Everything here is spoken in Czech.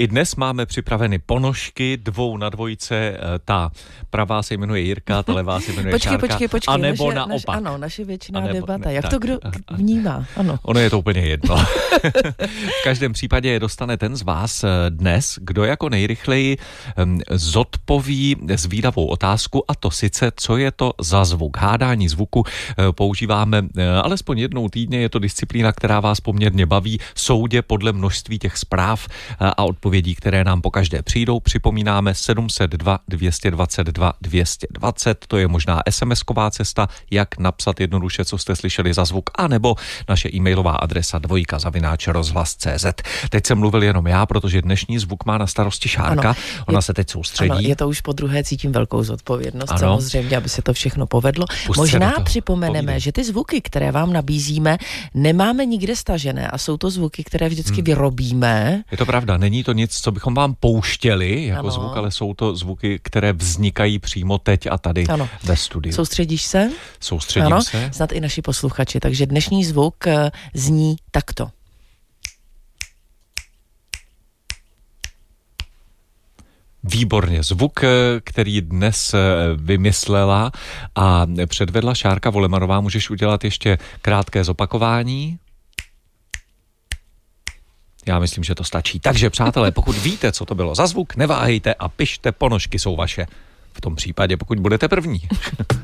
I dnes máme připraveny ponožky 2 na 2. Ta pravá se jmenuje Jirka, ta levá se jmenuje Šárka. Počkej. A nebo naopak. Ano, naše věčná debata. Ne, Jak tak, to kdo vnímá? Ano. Ono je to úplně jedno. V každém případě je dostane ten z vás dnes, kdo jako nejrychleji zodpoví zvídavou otázku, a to sice, co je to za zvuk. Hádání zvuku používáme alespoň jednou týdně, je to disciplína, která vás poměrně baví, soudě podle množství těch zpráv a odpovědí, které nám pokaždé přijdou. Připomínáme 702 222 220, to je možná SMS-ková cesta, jak napsat jednoduše, co jste slyšeli za zvuk, anebo naše e-mailová adresa dvojka@rozhlas.cz. Teď jsem mluvil jenom já, protože dnešní zvuk má na starosti Šárka. Ano, ona se teď soustředí. Ano, je to už po druhé, cítím velkou zodpovědnost, samozřejmě, aby se to všechno povedlo. Možná připomeneme, že ty zvuky, které vám nabízíme, nemáme nikde stažené a jsou to zvuky, které vždycky vyrobíme. Je to pravda, není to nic, co bychom vám pouštěli jako zvuk, ale jsou to zvuky, které vznikají přímo teď a tady ve studiu. Soustředíš se? Soustředím se. Snad i naši posluchači, takže dnešní zvuk zní takto. Výborně. Zvuk, který dnes vymyslela a předvedla Šárka Volemarová, můžeš udělat ještě krátké zopakování? Já myslím, že to stačí. Takže, přátelé, pokud víte, co to bylo za zvuk, neváhejte a pište, ponožky jsou vaše. V tom případě, pokud budete první.